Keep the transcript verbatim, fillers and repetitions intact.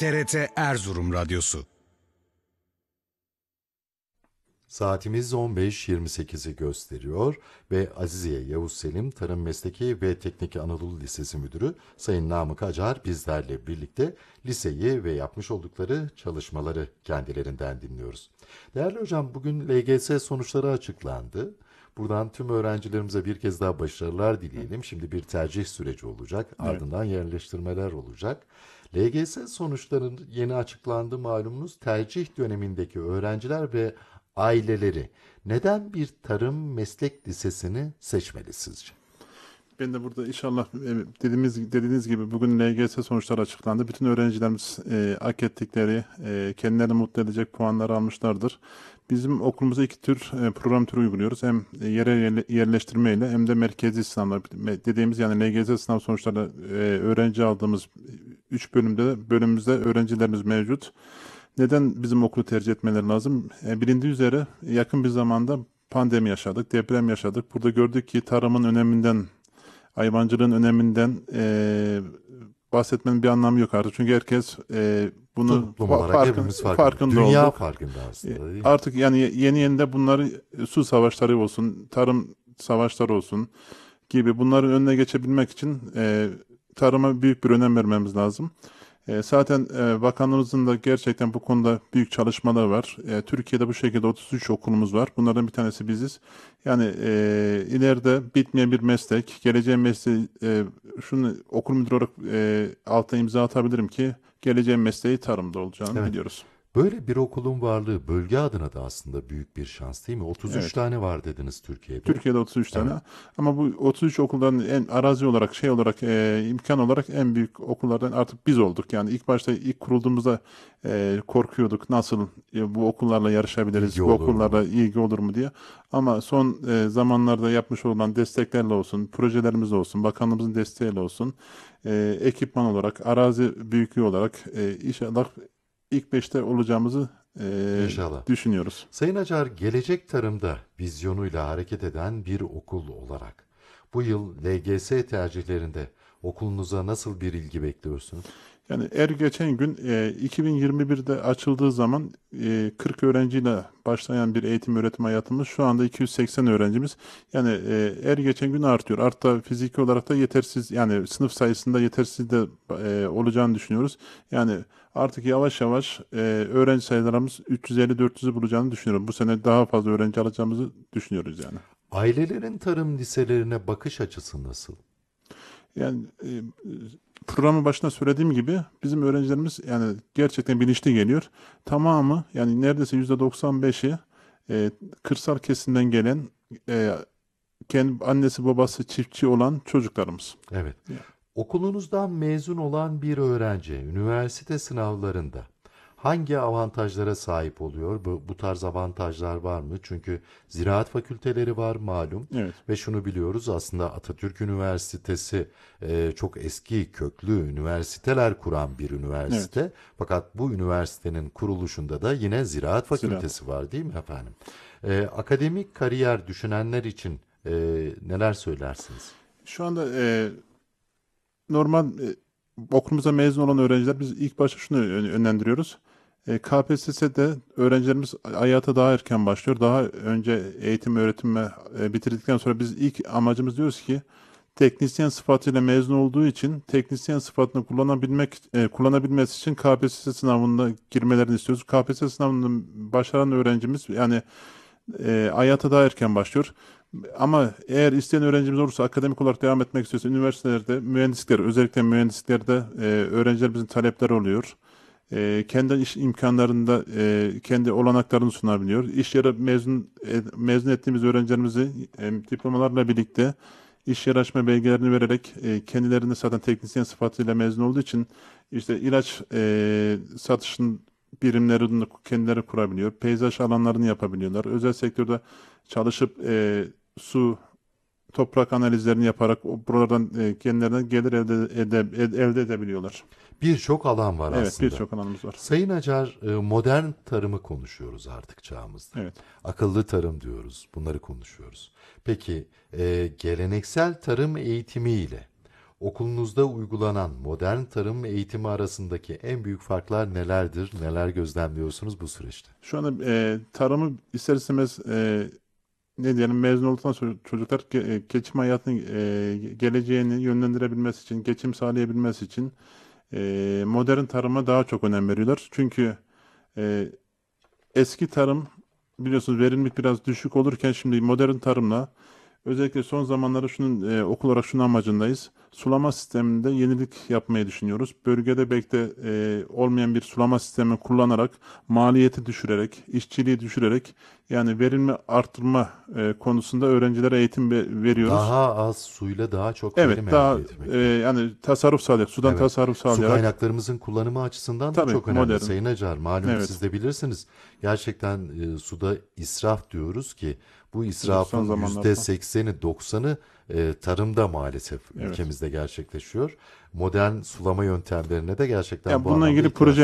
T R T Erzurum Radyosu. Saatimiz on beş yirmi sekizi gösteriyor ve Aziziye Yavuz Selim Tarım Mesleki ve Teknik Anadolu Lisesi Müdürü Sayın Namık Acar bizlerle birlikte liseyi ve yapmış oldukları çalışmaları kendilerinden dinliyoruz. Değerli hocam, bugün L G S sonuçları açıklandı. Buradan tüm öğrencilerimize bir kez daha başarılar dileyelim. Şimdi bir tercih süreci olacak. Ardından evet. yerleştirmeler olacak. L G S sonuçlarının yeni açıklandı malumunuz. Tercih dönemindeki öğrenciler ve aileleri neden bir tarım meslek lisesini seçmeli sizce? Ben de burada inşallah dediğimiz dediğiniz gibi bugün L G S sonuçları açıklandı. Bütün öğrencilerimiz e, hak ettikleri, e, kendilerini mutlu edecek puanları almışlardır. Bizim okulumuza iki tür e, program türü uyguluyoruz. Hem yere yerleştirme ile hem de merkezi sınavlar dediğimiz yani L G S sınav sonuçları e, öğrenci aldığımız üç bölümde bölümümüzde öğrencilerimiz mevcut. Neden bizim okulu tercih etmeleri lazım? E, bilindiği üzere yakın bir zamanda pandemi yaşadık, deprem yaşadık. Burada gördük ki tarımın öneminden, hayvancılığın öneminden e, bahsetmenin bir anlamı yok artık. Çünkü herkes e, bunu Toplum olarak farkın, hepimiz farkında. farkında Dünya olduk. farkında aslında değil mi? Artık yani yeni yeni de bunları su savaşları olsun, tarım savaşları olsun gibi bunların önüne geçebilmek için e, tarıma büyük bir önem vermemiz lazım. E, zaten e, bakanlığımızın da gerçekten bu konuda büyük çalışmaları var. E, Türkiye'de bu şekilde otuz üç okulumuz var. Bunlardan bir tanesi biziz. Yani e, ileride bitmeyen bir meslek, geleceğin mesleği, e, şunu okul müdürü olarak e, altına imza atabilirim ki geleceğin mesleği tarımda olacağını evet. biliyoruz. Böyle bir okulun varlığı bölge adına da aslında büyük bir şans değil mi? otuz üç evet. tane var dediniz Türkiye'de. Türkiye'de otuz üç evet. tane. Ama bu otuz üç okulların en arazi olarak, şey olarak, e, imkan olarak en büyük okullardan artık biz olduk. Yani ilk başta ilk kurulduğumuzda e, korkuyorduk nasıl e, bu okullarla yarışabiliriz, İlgi bu okullarla mu? ilgi olur mu diye. Ama son e, zamanlarda yapmış olan desteklerle olsun, projelerimizle olsun, bakanlığımızın desteğiyle olsun, e, ekipman olarak, arazi büyüklüğü olarak e, inşallah ilk beşte olacağımızı Ee, İnşallah. düşünüyoruz. Sayın Acar, gelecek tarımda vizyonuyla hareket eden bir okul olarak bu yıl L G S tercihlerinde okulunuza nasıl bir ilgi bekliyorsunuz? Yani er geçen gün e, iki bin yirmi birde açıldığı zaman e, kırk öğrenciyle başlayan bir eğitim öğretim hayatımız şu anda iki yüz seksen öğrencimiz. Yani e, er geçen gün artıyor. Hatta fiziki olarak da yetersiz, yani sınıf sayısında yetersiz de e, olacağını düşünüyoruz. Yani artık yavaş yavaş e, öğrenci sayılarımız üç yüz elli dört yüzü bulacağını düşünüyorum. Bu sene daha fazla öğrenci alacağımızı düşünüyoruz yani. Ailelerin tarım liselerine bakış açısı nasıl? Yani e, programın başında söylediğim gibi bizim öğrencilerimiz yani gerçekten bilinçli geliyor. Tamamı yani neredeyse yüzde doksan beşi e, kırsal kesimden gelen, e, kendi annesi babası çiftçi olan çocuklarımız. Evet. Yani. Okulunuzdan mezun olan bir öğrenci üniversite sınavlarında hangi avantajlara sahip oluyor? Bu, bu tarz avantajlar var mı? Çünkü ziraat fakülteleri var malum. Evet. Ve şunu biliyoruz, aslında Atatürk Üniversitesi e, çok eski köklü üniversiteler kuran bir üniversite. Evet. Fakat bu üniversitenin kuruluşunda da yine ziraat fakültesi ziraat. var değil mi efendim? E, akademik kariyer düşünenler için e, neler söylersiniz? Şu anda e, normal e, okulumuza mezun olan öğrenciler biz ilk başta şunu yönlendiriyoruz. E, K P S S'de öğrencilerimiz hayata daha erken başlıyor. Daha önce eğitim öğretimi e, bitirdikten sonra biz ilk amacımız diyoruz ki teknisyen sıfatıyla mezun olduğu için teknisyen sıfatını kullanabilmek e, kullanabilmesi için K P S S sınavına girmelerini istiyoruz. K P S S sınavını başaran öğrencimiz yani e, hayata daha erken başlıyor. Ama eğer isteyen öğrencimiz olursa, akademik olarak devam etmek istiyorsa üniversitelerde mühendislikler, özellikle mühendisliklerde e, öğrencilerimizin talepleri oluyor. E, kendi iş imkanlarında e, kendi olanaklarını sunabiliyor. İş yeri mezun e, mezun ettiğimiz öğrencilerimizi e, diplomalarla birlikte iş yeri açma belgelerini vererek e, kendilerinde zaten teknisyen sıfatıyla mezun olduğu için işte ilaç e, satışın birimlerini kendileri kurabiliyor. Peyzaj alanlarını yapabiliyorlar. Özel sektörde çalışıp e, su, toprak analizlerini yaparak buralardan e, kendilerine gelir elde, ede, elde edebiliyorlar. Birçok alan var evet, aslında. Evet, birçok alanımız var. Sayın Acar, modern tarımı konuşuyoruz artık çağımızda. Evet. Akıllı tarım diyoruz, bunları konuşuyoruz. Peki e, geleneksel tarım eğitimiyle Okulunuzda uygulanan modern tarım eğitimi arasındaki en büyük farklar nelerdir? Neler gözlemliyorsunuz bu süreçte? Şu anda e, tarımı ister istemez e, ne diyelim mezun olduktan sonra çocuklar ge- e, geçim hayatının e, geleceğini yönlendirebilmesi için, geçim sağlayabilmesi için e, modern tarıma daha çok önem veriyorlar. Çünkü e, eski tarım biliyorsunuz verimlilik biraz düşük olurken şimdi modern tarımla özellikle son zamanlarda şunun e, okul olarak şunun amacındayız. Sulama sisteminde yenilik yapmayı düşünüyoruz. Bölgede belki de e, olmayan bir sulama sistemi kullanarak maliyeti düşürerek, işçiliği düşürerek yani verimli arttırma e, konusunda öğrencilere eğitim ve- veriyoruz. Daha az suyla daha çok Evet, verim daha elde etmek. e, yani tasarruf sağlayarak, sudan Evet. tasarruf Su sağlayarak. kaynaklarımızın kullanımı açısından da Tabii, çok önemli. modern. Sayın Acar, malum Evet. siz de bilirsiniz. Gerçekten e, suda israf diyoruz ki bu son israfın zamanlarda. yüzde sekseni doksanı e, tarımda maalesef Evet. ülkemizde gerçekleşiyor. Modern sulama yöntemlerine de gerçekten Ya bu bununla anlamda ilgili ihtiyaç proje